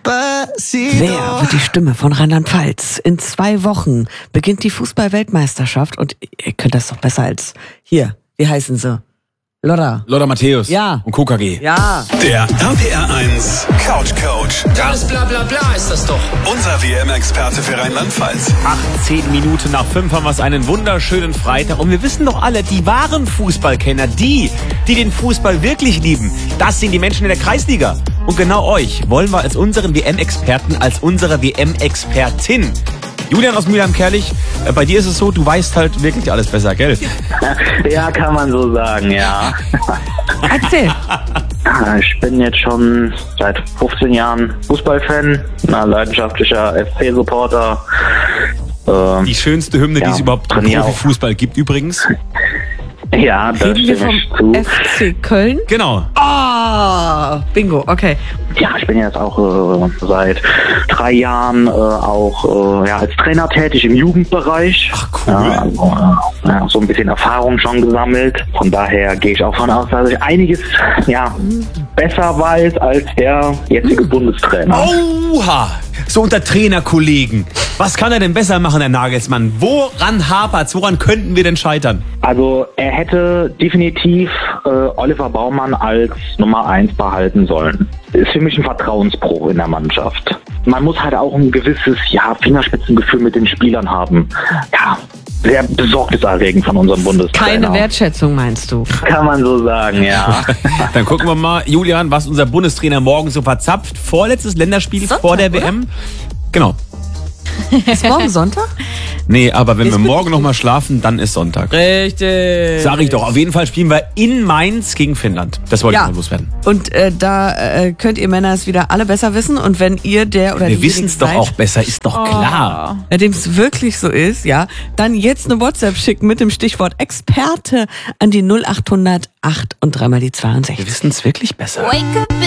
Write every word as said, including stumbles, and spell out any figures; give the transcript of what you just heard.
Despacito. Wer wird die Stimme von Rheinland-Pfalz? In zwei Wochen beginnt die Fußball-Weltmeisterschaft und ihr könnt das doch besser als hier. Wie heißen sie? Lotta. Lothar Matthäus. Ja. Und Co K G. Ja. Der R P R eins Couch Coach. Das bla bla bla ist das doch. Unser W M-Experte für Rheinland-Pfalz. achtzehn Minuten nach fünf haben wir es einen wunderschönen Freitag. Und wir wissen doch alle, die wahren Fußballkenner, die, die den Fußball wirklich lieben, das sind die Menschen in der Kreisliga. Und genau euch wollen wir als unseren W M-Experten, als unsere W M-Expertin. Julian aus Mülheim-Kerlich, äh, bei dir ist es so, du weißt halt wirklich alles besser, gell? Ja, kann man so sagen, ja. Erzähl. Ich bin jetzt schon seit fünfzehn Jahren Fußballfan, ein leidenschaftlicher F C-Supporter. Äh, Die schönste Hymne, Ja, die es überhaupt im trainiere auch. Profifußball gibt übrigens. ja, das Reden wir stimme vom ich zu. F C Köln? Genau. Ah, bingo, okay. Ja, ich bin jetzt auch äh, seit drei Jahren äh, auch äh, ja, als Trainer tätig im Jugendbereich. Ach, cool. Ja, also, äh, ja, so ein bisschen Erfahrung schon gesammelt. Von daher gehe ich auch von aus, dass ich einiges ja, besser weiß als der jetzige Bundestrainer. Oha! So unter Trainerkollegen. Was kann er denn besser machen, der Nagelsmann? Woran hapert's? Woran könnten wir denn scheitern? Also er hätte definitiv äh, Oliver Baumann als Nummer eins behalten sollen. Ist für mich ein Vertrauensbruch in der Mannschaft. Man muss halt auch ein gewisses ja, Fingerspitzengefühl mit den Spielern haben. Ja, sehr besorgniserregend von unserem Bundestrainer. Keine Wertschätzung, meinst du? Kann man so sagen, ja. Dann gucken wir mal, Julian, was unser Bundestrainer morgen so verzapft. Vorletztes Länderspiel Sonntag, vor der W oder? M. Genau. Ist morgen Sonntag? Nee, aber wenn wir morgen noch mal schlafen, dann ist Sonntag. Richtig. Sag ich doch. Auf jeden Fall spielen wir in Mainz gegen Finnland. Das wollte Ja. ich mal loswerden. Und äh, da äh, könnt ihr Männer es wieder alle besser wissen. Und wenn ihr der oder Wir wissen es doch seid, auch besser, ist doch klar. bei dem es wirklich so ist, ja, dann jetzt eine WhatsApp schicken mit dem Stichwort Experte an die null acht hundert acht und dreimal die zweiundsechzig. Wir wissen es wirklich besser. Wake up